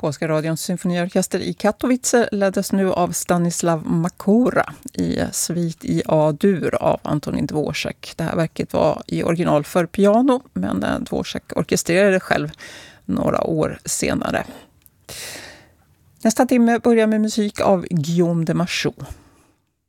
Polska radions symfoniorkester i Katowice leddes nu av Stanislav Makora i svit i A-dur av Antonin Dvořák. Det här verket var i original för piano, men Dvořák orkestrerade själv några år senare. Nästa timme börjar med musik av Guillaume de Machaut.